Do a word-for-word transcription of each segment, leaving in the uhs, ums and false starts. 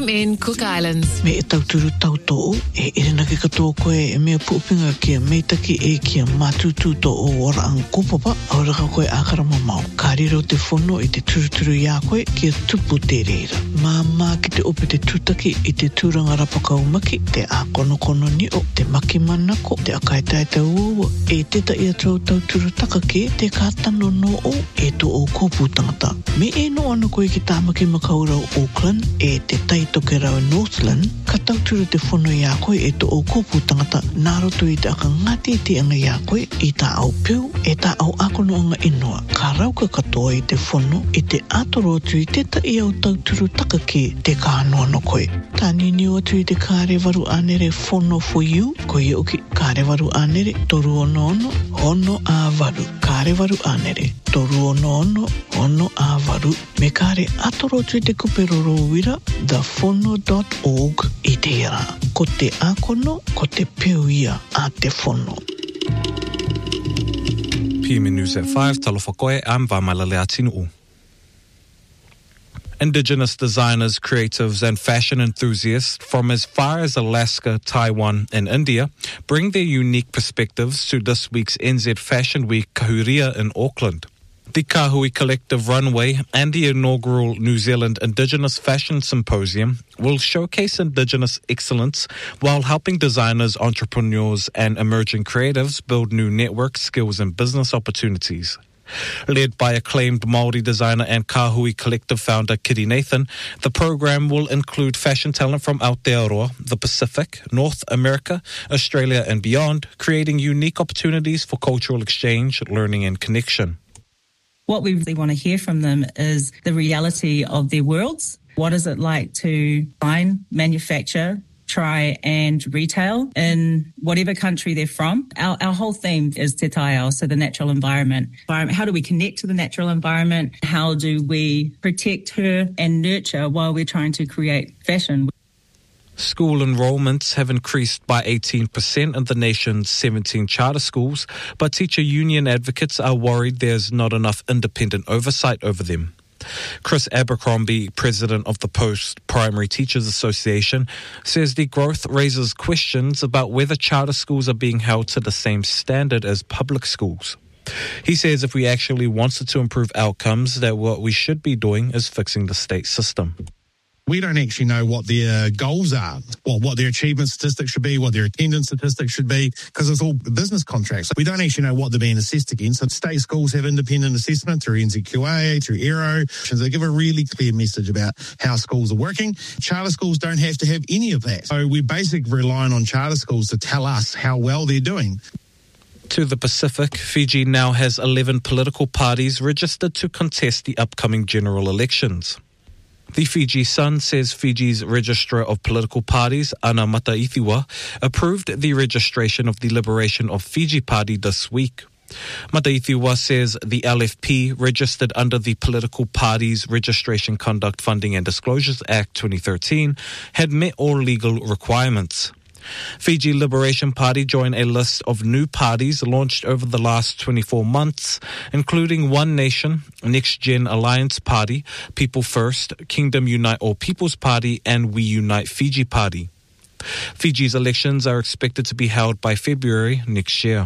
in Cook Islands. Me e tauturu tautou, e irina ke katoa koe e mea puupinga kia meitaki e kia matutu to o ora ang kupapa, aura ka koe akara mamau. Ka riro te whono i te turuturu ia koe kia tupu te reira. Mama ki te ope te tutaki i te tūranga rapakau maki, te a kono kono ni o, te maki manako, te akaitai te uaua, e teta ia trau tauturu takake, te kātano no o, e to o kōpū tangata. Me e no ana koe ki tāmaki makaura o Auckland, e te taitoke rau Northland, ka tauturu te whono ia koe e to o kōpū tangata, nā roto i te aka ngati te anga ia koe, i tā au piu, e tā au akono anga inua. Ka rauka katoa i te whono, i te atoro atu i teta i au tauturu takake, te ka anoa no koe. Tā nini o atu i te kārewaru anere whono for you, koe i uki kārewaru anere, toru ono ono, ono a waru. Kārewaru anere, toru ono ono, ono a waru. Me kāre atoro atu i te kuperoro wira, the whono dot org i te ira. Ko te akono, ko te peo ia a te whono. P M News at five, talofa I'm Vamalale Atinu. Indigenous designers, creatives and fashion enthusiasts from as far as Alaska, Taiwan and India bring their unique perspectives to this week's N Z Fashion Week Kahuria in Auckland. The Kahui Collective Runway and the inaugural New Zealand Indigenous Fashion Symposium will showcase Indigenous excellence while helping designers, entrepreneurs and emerging creatives build new network skills and business opportunities. Led by acclaimed Māori designer and Kahui Collective founder Kiri Nathan, the program will include fashion talent from Aotearoa, the Pacific, North America, Australia and beyond, creating unique opportunities for cultural exchange, learning and connection. What we really want to hear from them is the reality of their worlds. What is it like to design, manufacture, try and retail in whatever country they're from? Our, our whole theme is Te Taiao, so the natural environment. How do we connect to the natural environment? How do we protect her and nurture while we're trying to create fashion? School enrollments have increased by eighteen percent in the nation's seventeen charter schools, but teacher union advocates are worried there's not enough independent oversight over them. Chris Abercrombie, president of the Post-Primary Teachers Association, says the growth raises questions about whether charter schools are being held to the same standard as public schools. He says if we actually wanted to improve outcomes, that what we should be doing is fixing the state system. We don't actually know what their goals are, well, what their achievement statistics should be, what their attendance statistics should be, because it's all business contracts. We don't actually know what they're being assessed against. So state schools have independent assessment through N Z Q A, through Aero. They give a really clear message about how schools are working. Charter schools don't have to have any of that. So we're basically relying on charter schools to tell us how well they're doing. To the Pacific, Fiji now has eleven political parties registered to contest the upcoming general elections. The Fiji Sun says Fiji's Registrar of Political Parties, Ana Mataithiwa, approved the registration of the Liberation of Fiji Party this week. Mataithiwa says the L F P, registered under the Political Parties Registration, Conduct, Funding and Disclosures Act twenty thirteen, had met all legal requirements. Fiji Liberation Party joined a list of new parties launched over the last twenty-four months, including One Nation, Next Gen Alliance Party, People First, Kingdom Unite All People's Party, and We Unite Fiji Party. Fiji's elections are expected to be held by February next year.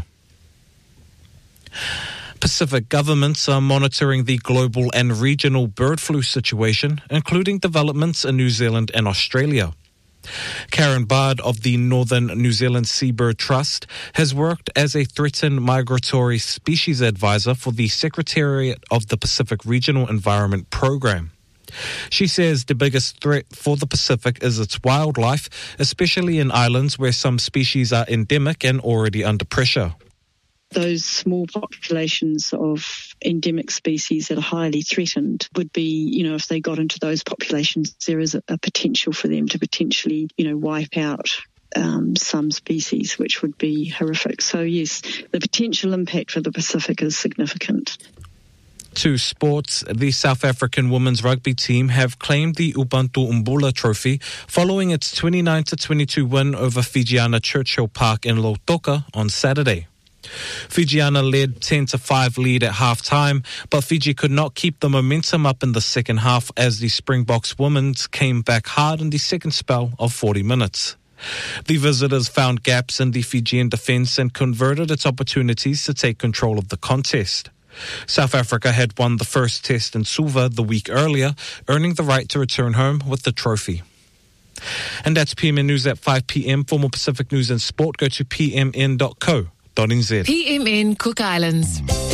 Pacific governments are monitoring the global and regional bird flu situation, including developments in New Zealand and Australia. Karen Bard of the Northern New Zealand Seabird Trust has worked as a threatened migratory species advisor for the Secretariat of the Pacific Regional Environment Program. She says the biggest threat for the Pacific is its wildlife, especially in islands where some species are endemic and already under pressure. Those small populations of endemic species that are highly threatened would be, you know, if they got into those populations, there is a, a potential for them to potentially, you know, wipe out um, some species, which would be horrific. So, yes, the potential impact for the Pacific is significant. To sports, the South African women's rugby team have claimed the Ubuntu Umbula Trophy following its twenty-nine to twenty-two win over Fijiana Churchill Park in Lautoka on Saturday. Fijiana led ten to five lead at half-time, but Fiji could not keep the momentum up in the second half as the Springboks women came back hard in the second spell of forty minutes. The visitors found gaps in the Fijian defence and converted its opportunities to take control of the contest. South Africa had won the first test in Suva the week earlier, earning the right to return home with the trophy. And that's P M N News at five p.m. For more Pacific news and sport, go to p m n dot co dot n z. P M N Cook Islands.